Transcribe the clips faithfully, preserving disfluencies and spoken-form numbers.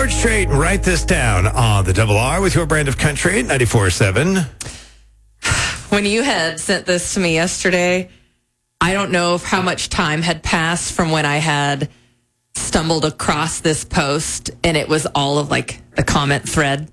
George Strait, write this down on the Double R with your brand of country, ninety-four point seven. When you had sent this to me yesterday, I don't know if how much time had passed from when I had stumbled across this post, and it was all of like the comment thread.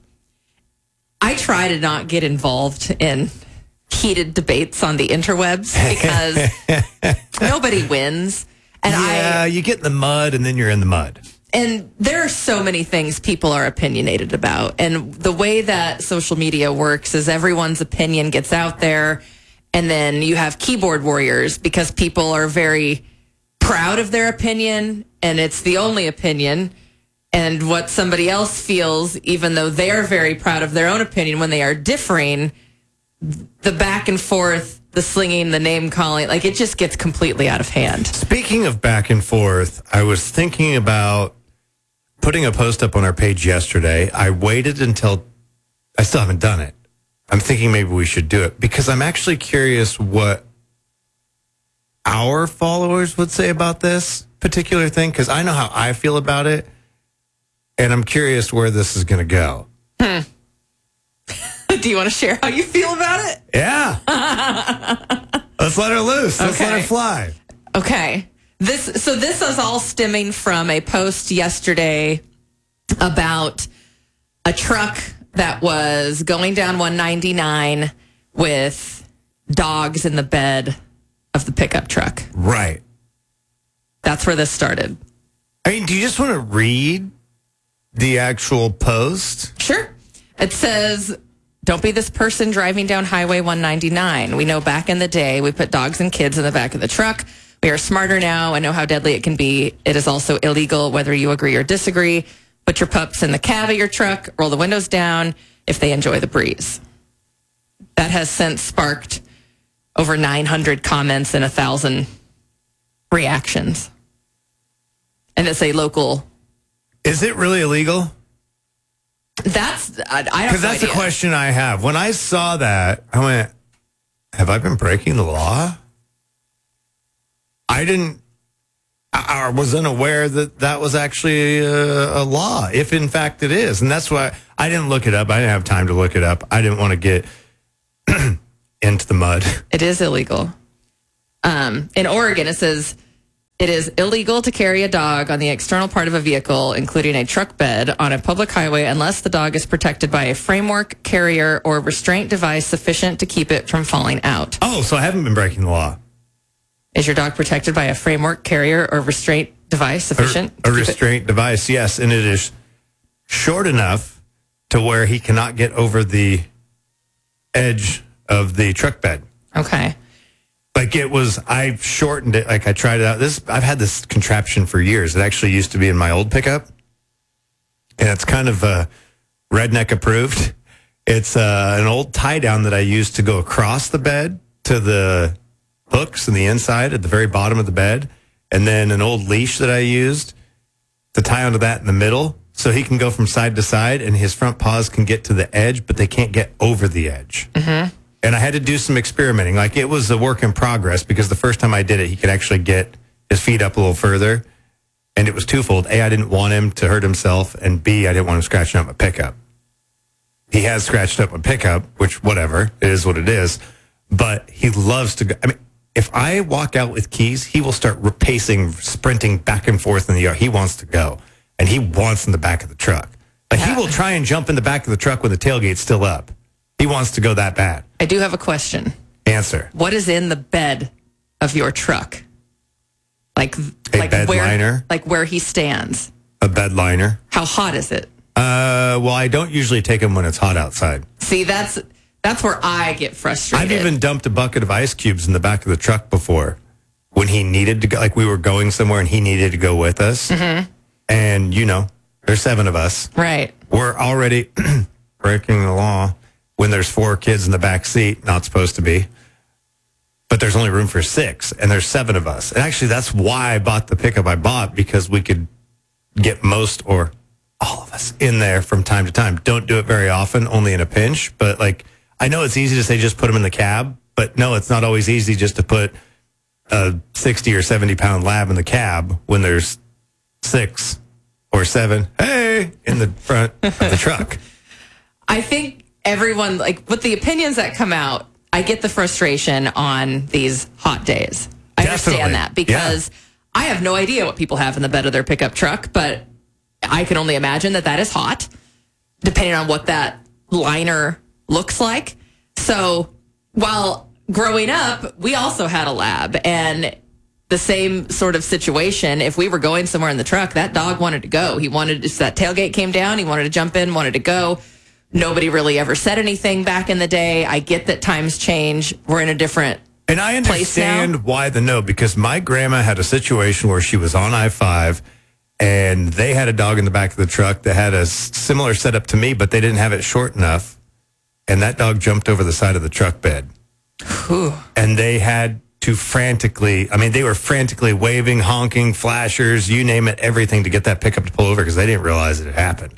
I try to not get involved in heated debates on the interwebs because nobody wins. And yeah, I, you get in the mud and then you're in the mud. And there are so many things people are opinionated about. And the way that social media works is everyone's opinion gets out there. And then you have keyboard warriors because people are very proud of their opinion. And it's the only opinion. And what somebody else feels, even though they're very proud of their own opinion, when they are differing, the back and forth, the slinging, the name calling, like it just gets completely out of hand. Speaking of back and forth, I was thinking about putting a post up on our page yesterday. I waited until, I still haven't done it. I'm thinking maybe we should do it because I'm actually curious what our followers would say about this particular thing because I know how I feel about it, and I'm curious where this is going to go. Hmm. Do you want to share how you feel about it? Yeah. Let's let her loose. Let's Okay. let her fly. Okay. This so this is all stemming from a post yesterday about a truck that was going down one ninety-nine with dogs in the bed of the pickup truck. Right. That's where this started. I mean, do you just want to read the actual post? Sure. It says, "Don't be this person driving down Highway one ninety-nine. We know back in the day we put dogs and kids in the back of the truck. We are smarter now and know how deadly it can be. It is also illegal, whether you agree or disagree. Put your pups in the cab of your truck, roll the windows down if they enjoy the breeze." That has since sparked over nine hundred comments and one thousand reactions. And it's a local. Is it really illegal? That's, I, I don't know. Because that's the question I have. When I saw that, I went, have I been breaking the law? I didn't, I was unaware that that was actually a, a law, if in fact it is. And that's why I didn't look it up. I didn't have time to look it up. I didn't want to get into the mud. It is illegal. Um, in Oregon, it says it is illegal to carry a dog on the external part of a vehicle, including a truck bed, on a public highway unless the dog is protected by a framework, carrier, or restraint device sufficient to keep it from falling out. Oh, so I haven't been breaking the law. Is your dog protected by a framework, carrier, or restraint device sufficient? A, a restraint device, yes. And it is short enough to where he cannot get over the edge of the truck bed. Okay. Like it was, I shortened it. Like I tried it out. This, I've had this contraption for years. It actually used to be in my old pickup. And it's kind of uh, redneck approved. It's uh, an old tie down that I used to go across the bed to the hooks in the inside at the very bottom of the bed, and then an old leash that I used to tie onto that in the middle so he can go from side to side and his front paws can get to the edge, but they can't get over the edge. Mm-hmm. And I had to do some experimenting. Like it was a work in progress because the first time I did it, he could actually get his feet up a little further. And it was twofold. A, I didn't want him to hurt himself, and B, I didn't want him scratching up my pickup. He has scratched up my pickup, which whatever, it is what it is. But he loves to go. I mean, if I walk out with keys, he will start pacing, sprinting back and forth in the yard. He wants to go, and he wants in the back of the truck. Like he will try and jump in the back of the truck when the tailgate's still up. He wants to go that bad. I do have a question. Answer. What is in the bed of your truck? Like, A like bed where, liner. like where he stands. A bed liner. How hot is it? Uh, well, I don't usually take him when it's hot outside. See, that's that's where I get frustrated. I've even dumped a bucket of ice cubes in the back of the truck before when he needed to go, like we were going somewhere and he needed to go with us. Mm-hmm. And, you know, there's seven of us. Right. We're already breaking the law when there's four kids in the back seat, not supposed to be. But there's only room for six, and there's seven of us. And actually, that's why I bought the pickup I bought, because we could get most or all of us in there from time to time. Don't do it very often, only in a pinch. But, like, I know it's easy to say just put them in the cab, but no, it's not always easy just to put a sixty or seventy pound lab in the cab when there's six or twenty-four seven, hey, in the front of the truck. I think everyone, like with the opinions that come out, I get the frustration on these hot days. I Definitely. understand that because Yeah. I have no idea what people have in the bed of their pickup truck, but I can only imagine that that is hot, depending on what that liner looks like. So while growing up, we also had a lab, and the same sort of situation. If we were going somewhere in the truck, that dog wanted to go. He wanted to, that tailgate came down. He wanted to jump in, wanted to go. Nobody really ever said anything back in the day. I get that times change. We're in a different And I place now. understand why the no, because my grandma had a situation where she was on I five and they had a dog in the back of the truck that had a s- similar setup to me, but they didn't have it short enough. And that dog jumped over the side of the truck bed. Whew. And they had to frantically, I mean, they were frantically waving, honking, flashers, you name it, everything to get that pickup to pull over because they didn't realize it had happened.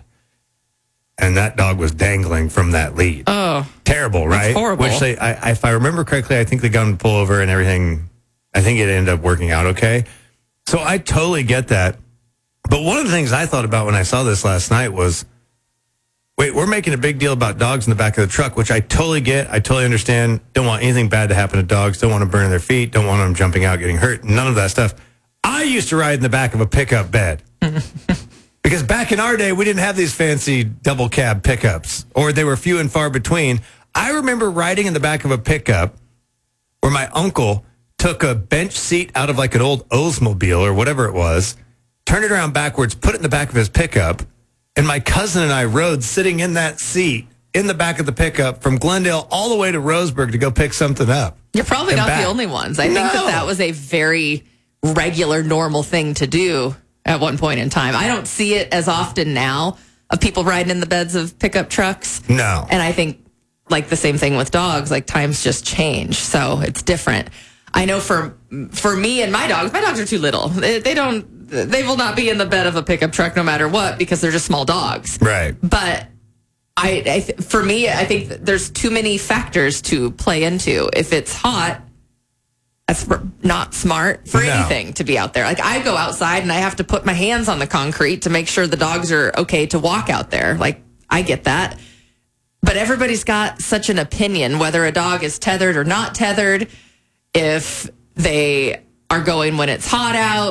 And that dog was dangling from that lead. Oh, Terrible, right? horrible. Which they, I, if I remember correctly, I think they got him to pull over and everything. I think it ended up working out okay. So I totally get that. But one of the things I thought about when I saw this last night was, wait, we're making a big deal about dogs in the back of the truck, which I totally get. I totally understand. Don't want anything bad to happen to dogs. Don't want them burning their feet. Don't want them jumping out, getting hurt. None of that stuff. I used to ride in the back of a pickup bed. Because back in our day, we didn't have these fancy double cab pickups, or they were few and far between. I remember riding in the back of a pickup where my uncle took a bench seat out of like an old Oldsmobile or whatever it was, turned it around backwards, put it in the back of his pickup, and my cousin and I rode sitting in that seat in the back of the pickup from Glendale all the way to Roseburg to go pick something up. you're probably And not back. the only ones. I think that No. that was a very regular, normal thing to do at one point in time. I don't see it as often now of people riding in the beds of pickup trucks. No. And I think like the same thing with dogs, like times just change. So it's different. I know for for me and my dogs, my dogs are too little. They, they don't, they will not be in the bed of a pickup truck no matter what because they're just small dogs. Right. But I, I th- for me, I think that there's too many factors to play into. If it's hot, that's not smart for No. anything to be out there. Like I go outside and I have to put my hands on the concrete to make sure the dogs are okay to walk out there. Like I get that. But everybody's got such an opinion, whether a dog is tethered or not tethered, if they are going when it's hot out.